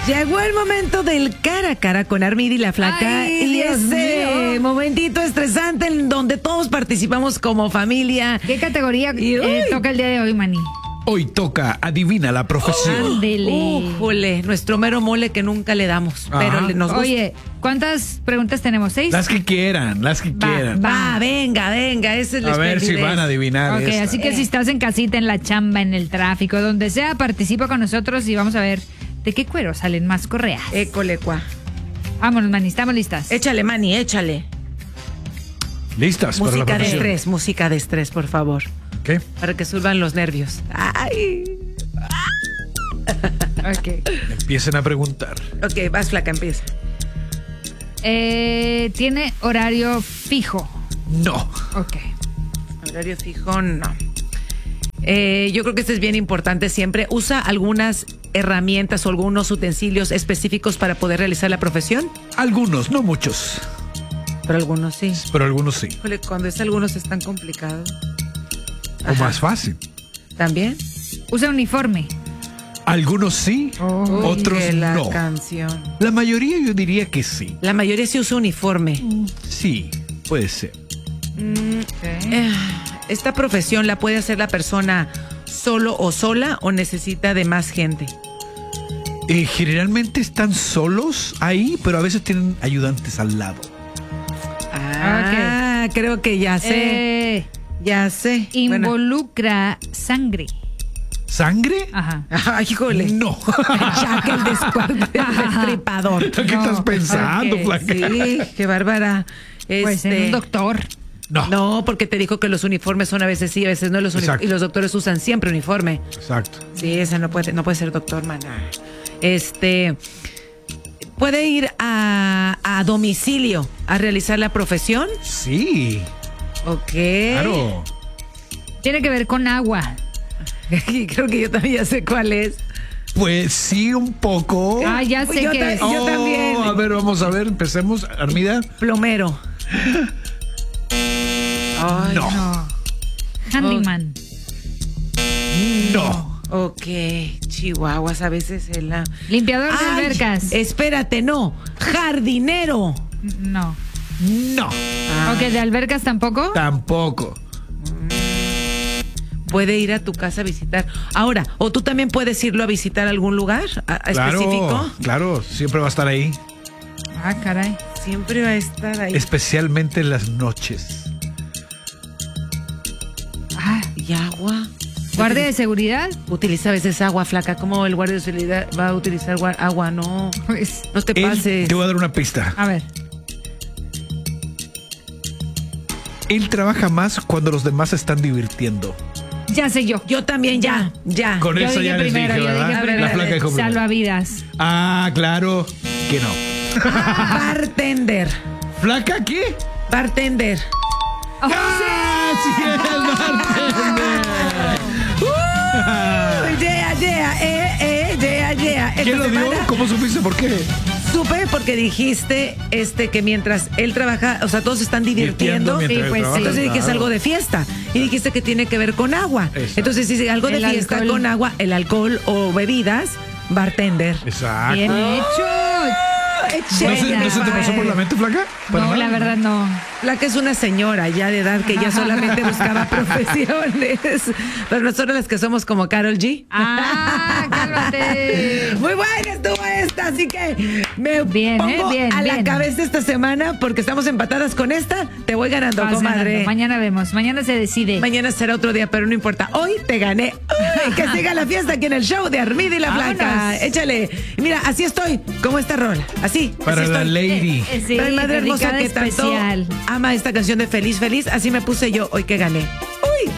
Llegó el momento del cara a cara con Armida y la Flaca. Ay, y Dios ese mío. momentito estresante en donde todos participamos como familia. ¿Qué categoría Y, toca el día de hoy, Manny? Hoy toca Adivina la profesión. Ándele. Újole, nuestro mero mole que nunca le damos. Ajá. Pero nos gusta. Oye, ¿cuántas preguntas tenemos? ¿6? Las que quieran, las que quieran. Va, venga, ese es el A ver si van a adivinar Ok, esta. así que si estás en casita, en la chamba, en el tráfico, donde sea, participa con nosotros y vamos a ver de qué cuero salen más correas. École, cuá. Vámonos, Manny, estamos listas. Échale, Manny, échale. ¿Listas para la Música de profesión? estrés, música de estrés, por favor. ¿Qué? Para que suban los nervios. Ay. Ok. Empiecen a preguntar. Ok, vas, Flaca, empieza. ¿Tiene horario fijo? No. Ok. Horario fijo, no. Yo creo que esto es bien importante siempre. ¿Usa algunas herramientas o algunos utensilios específicos para poder realizar la profesión? Algunos, no muchos. Pero algunos sí. Pero algunos sí. Híjole, cuando es algunos es tan complicado. O más fácil. ¿También? ¿Usa uniforme? Algunos sí, otros Uy, que la no. canción. La mayoría yo diría que sí. La mayoría sí usa uniforme. Sí, puede ser. ¿Esta profesión la puede hacer la persona solo o sola o necesita de más gente? Generalmente están solos ahí, pero a veces tienen ayudantes al lado. Creo que ya sé. Ya sé. Bueno. ¿Involucra sangre? ¿Sangre? Ajá. Ay, híjole. No. Jack el destripador. ¿Qué estás pensando, Ok, Flaca? Sí, qué bárbara. Pues en un doctor. No. No, porque te dijo que los uniformes son a veces sí, a veces no. Exacto. Y los doctores usan siempre uniforme. Exacto. Sí, esa no puede ser doctor, mana. ¿Puede ir a domicilio a realizar la profesión? Sí, Ok. claro. Tiene que ver con agua. Creo que yo también ya sé cuál es. Pues sí, un poco. Ah, ya sé Yo que ta- es. yo también. A ver, vamos a ver, empecemos. Armida. Plomero. Ay, No. No. Handyman. No. Ok, chihuahuas, a veces es la... Limpiador de Ay, albercas. Espérate, no. Jardinero. No. No. Ok, de albercas tampoco. Tampoco. Puede ir a tu casa a visitar. Ahora, o tú también puedes irlo a visitar a algún lugar específico. Claro, siempre va a estar ahí. Ah, caray. Siempre va a estar ahí. Especialmente en las noches. Ah, Y agua. guardia de seguridad. Utiliza a veces agua, Flaca. ¿Cómo el guardia de seguridad va a utilizar agua? No. Pues, No te Él- pases. te voy a dar una pista. a ver. Él trabaja más cuando los demás se están divirtiendo. Ya sé yo. Yo también, ya. Con Yo eso dije ya les primero, dije, yo ¿verdad? dije primero. La Flaca dijo primero. Salvavidas. Ah, claro que no. Bartender. ¿Flaca qué? Bartender. Oh, ¡Ah, sí, el Yeah. ¿Quién lo dio? ¿Cómo supiste por qué? Supe porque dijiste que mientras él trabaja, o sea, todos se están divirtiendo. Mientras Sí, él pues, trabaja, sí. Entonces dije que es claro. algo de fiesta. Y dijiste que tiene que ver con agua. Exacto. Entonces, si algo de El fiesta alcohol. con agua, el alcohol o bebidas, bartender. Exacto. bien hecho. ¿No se te pasó por la mente, Flaca? ¿Para No, nada? la verdad no. La que es una señora ya de edad que ya solamente buscaba profesiones. Pero nosotros las que somos como Karol G. Ah, cálmate. Muy buena estuvo esta, así que me Bien, pongo bien, a la bien. cabeza esta semana porque estamos empatadas con esta. Te voy ganando, Vas comadre. ganando. Mañana vemos. Mañana se decide. Mañana será otro día, pero no importa. Hoy te gané. Uy, que siga la fiesta aquí en el show de Armida y la Flaca. Vámonos. Échale. Mira, así estoy. ¿Cómo está rola? Así. Para así la estoy. lady. Sí, Para mi madre hermosa dedicada que tanto especial. ama esta canción de Feliz, Feliz. Así me puse yo hoy que gané.